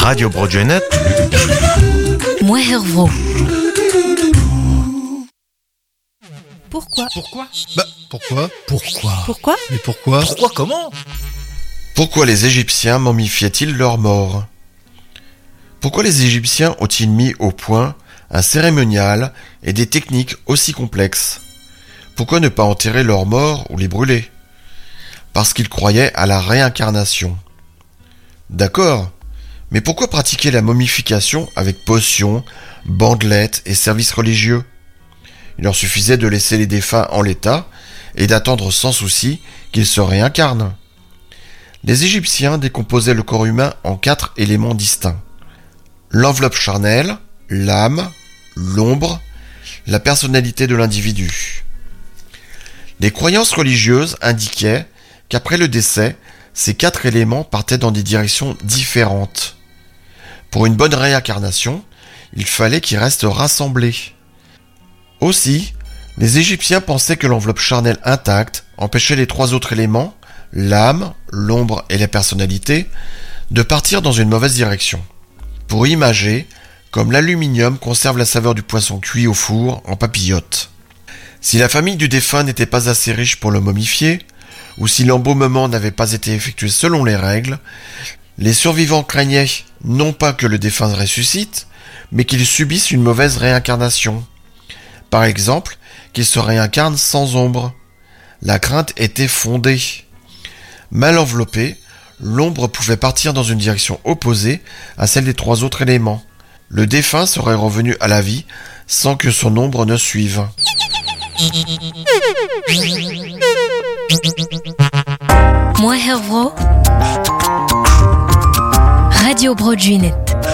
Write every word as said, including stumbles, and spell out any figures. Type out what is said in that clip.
Radio Broadwaynet. Moi Hervro. Pourquoi Pourquoi Bah, pourquoi Pourquoi Pourquoi Mais pourquoi Pourquoi comment Pourquoi les Égyptiens momifiaient-ils leurs morts ? Pourquoi les Égyptiens ont-ils mis au point un cérémonial et des techniques aussi complexes ? Pourquoi ne pas enterrer leurs morts ou les brûler ? Parce qu'ils croyaient à la réincarnation. D'accord, mais pourquoi pratiquer la momification avec potions, bandelettes et services religieux ? Il leur suffisait de laisser les défunts en l'état et d'attendre sans souci qu'ils se réincarnent. Les Égyptiens décomposaient le corps humain en quatre éléments distincts. L'enveloppe charnelle, l'âme, l'ombre, la personnalité de l'individu. Les croyances religieuses indiquaient qu'après le décès, ces quatre éléments partaient dans des directions différentes. Pour une bonne réincarnation, il fallait qu'ils restent rassemblés. Aussi, les Égyptiens pensaient que l'enveloppe charnelle intacte empêchait les trois autres éléments, l'âme, l'ombre et la personnalité, de partir dans une mauvaise direction. Pour imager, comme l'aluminium conserve la saveur du poisson cuit au four en papillote. Si la famille du défunt n'était pas assez riche pour le momifier, ou si l'embaumement n'avait pas été effectué selon les règles, les survivants craignaient non pas que le défunt ressuscite, mais qu'il subisse une mauvaise réincarnation. Par exemple, qu'il se réincarne sans ombre. La crainte était fondée. Mal enveloppée, l'ombre pouvait partir dans une direction opposée à celle des trois autres éléments. Le défunt serait revenu à la vie sans que son ombre ne suive. Moi Hervro. Radio Broadwaynet.